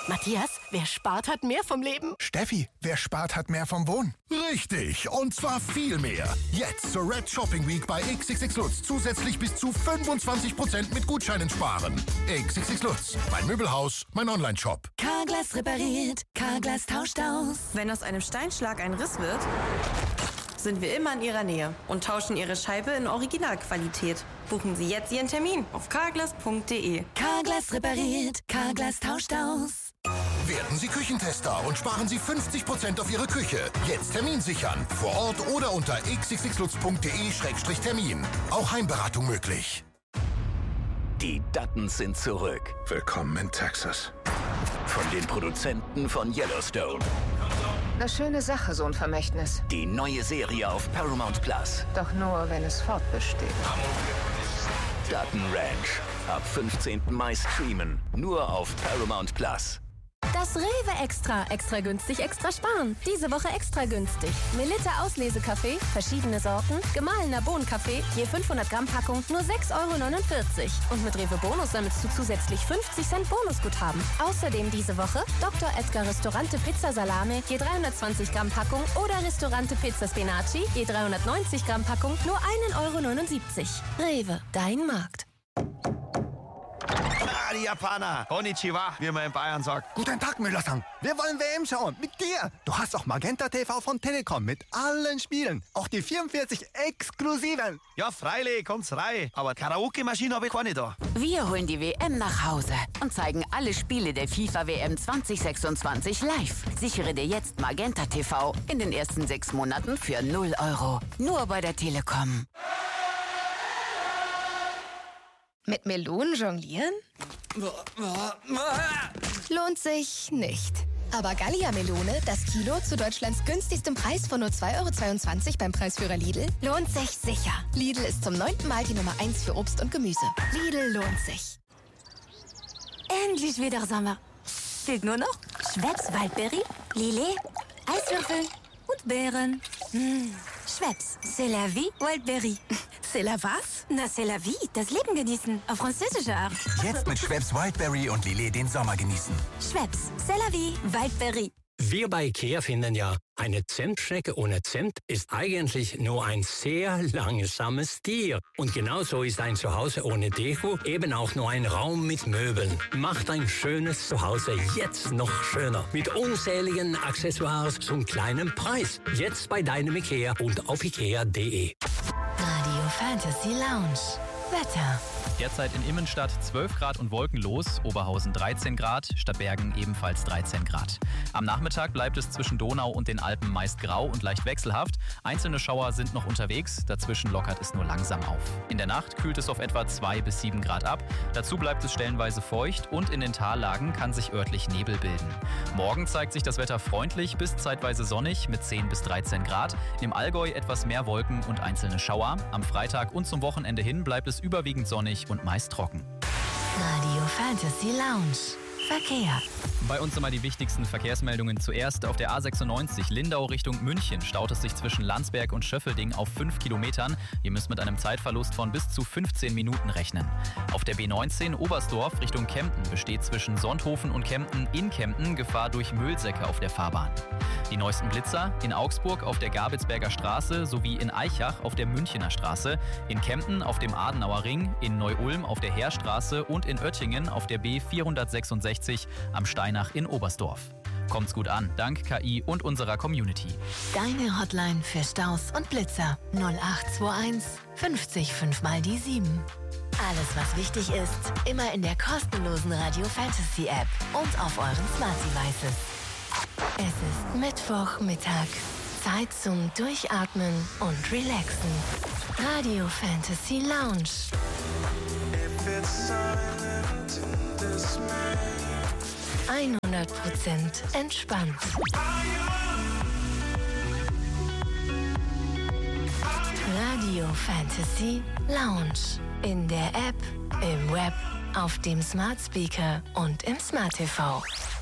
Matthias, wer spart, hat mehr vom Leben. Steffi, wer spart, hat mehr vom Wohnen. Richtig, und zwar viel mehr. Jetzt zur Red Shopping Week bei XXX Lutz zusätzlich bis zu 25% mit Gutscheinen sparen. XXX Lutz, mein Möbelhaus, mein Onlineshop. Carglass repariert, Carglass tauscht aus. Wenn aus einem Steinschlag ein Riss wird, sind wir immer in Ihrer Nähe und tauschen Ihre Scheibe in Originalqualität. Buchen Sie jetzt Ihren Termin auf carglass.de. Carglass repariert, Carglass tauscht aus. Werden Sie Küchentester und sparen Sie 50% auf Ihre Küche. Jetzt Termin sichern. Vor Ort oder unter xxxlutz.de/termin. Auch Heimberatung möglich. Die Duttons sind zurück. Willkommen in Texas. Von den Produzenten von Yellowstone. Eine schöne Sache, so ein Vermächtnis. Die neue Serie auf Paramount Plus. Doch nur, wenn es fortbesteht. Dutton Ranch. Ab 15. Mai streamen. Nur auf Paramount Plus. Das Rewe Extra. Extra günstig, extra sparen. Diese Woche extra günstig. Melitta Auslesekaffee, verschiedene Sorten, gemahlener Bohnenkaffee, je 500 Gramm Packung, nur 6,49 €. Und mit Rewe Bonus sammelst du zusätzlich 50 Cent Bonusguthaben. Außerdem diese Woche Dr. Edgar Ristorante Pizza Salame, je 320 Gramm Packung oder Ristorante Pizza Spinaci, je 390 Gramm Packung, nur 1,79 €. Rewe, dein Markt. Die Japaner. Konnichiwa, wie man in Bayern sagt. Guten Tag, Müller-san. Wir wollen WM schauen. Mit dir. Du hast auch Magenta TV von Telekom mit allen Spielen. Auch die 44 exklusiven. Ja, freilich, kommt's rein. Aber Karaoke-Maschine habe ich keine da. Wir holen die WM nach Hause und zeigen alle Spiele der FIFA-WM 2026 live. Sichere dir jetzt Magenta TV in den ersten 6 Monaten für 0 €. Nur bei der Telekom. Mit Melonen jonglieren? Lohnt sich nicht. Aber Gallia-Melone, das Kilo zu Deutschlands günstigstem Preis von nur 2,22 € beim Preisführer Lidl, lohnt sich sicher. Lidl ist zum 9. Mal die Nummer 1 für Obst und Gemüse. Lidl lohnt sich. Endlich wieder Sommer. Fehlt nur noch Schweppes Waldbeere, Lillet, Eiswürfel und Beeren. Schweppes, c'est la vie, Waldbeere. C'est la was? Na, c'est la vie, das Leben genießen. Auf französische Art. Jetzt mit Schweppes Wildberry und Lillet den Sommer genießen. Schweppes, c'est la vie, Waldbeere. Wir bei IKEA finden ja, eine Zentschnecke ohne Zimt ist eigentlich nur ein sehr langsames Tier. Und genauso ist ein Zuhause ohne Deko eben auch nur ein Raum mit Möbeln. Macht ein schönes Zuhause jetzt noch schöner. Mit unzähligen Accessoires zum kleinen Preis. Jetzt bei deinem IKEA und auf ikea.de. Radio Fantasy Lounge. Wetter. Derzeit in Immenstadt 12 Grad und wolkenlos, Oberhausen 13 Grad, Stadtbergen ebenfalls 13 Grad. Am Nachmittag bleibt es zwischen Donau und den Alpen meist grau und leicht wechselhaft. Einzelne Schauer sind noch unterwegs, dazwischen lockert es nur langsam auf. In der Nacht kühlt es auf etwa 2 bis 7 Grad ab. Dazu bleibt es stellenweise feucht und in den Tallagen kann sich örtlich Nebel bilden. Morgen zeigt sich das Wetter freundlich bis zeitweise sonnig mit 10 bis 13 Grad. Im Allgäu etwas mehr Wolken und einzelne Schauer. Am Freitag und zum Wochenende hin bleibt es überwiegend sonnig und meist trocken. Radio Fantasy Lounge. Verkehr. Bei uns immer die wichtigsten Verkehrsmeldungen zuerst. Auf der A96 Lindau Richtung München staut es sich zwischen Landsberg und Schöffelding auf 5 Kilometern. Ihr müsst mit einem Zeitverlust von bis zu 15 Minuten rechnen. Auf der B19 Oberstdorf Richtung Kempten besteht zwischen Sonthofen und Kempten in Kempten Gefahr durch Müllsäcke auf der Fahrbahn. Die neuesten Blitzer in Augsburg auf der Gabitzberger Straße sowie in Aichach auf der Münchener Straße, in Kempten auf dem Adenauer Ring, in Neu-Ulm auf der Heerstraße und in Oettingen auf der B466 am Steinach in Oberstdorf. Kommt's gut an, dank KI und unserer Community. Deine Hotline für Staus und Blitzer 0821 50 5 mal die 7. Alles, was wichtig ist, immer in der kostenlosen Radio Fantasy App und auf euren Smart Devices. Es ist Mittwochmittag. Zeit zum Durchatmen und Relaxen. Radio Fantasy Lounge. 100% entspannt. Radio Fantasy Lounge. In der App, im Web, auf dem Smart Speaker und im Smart TV.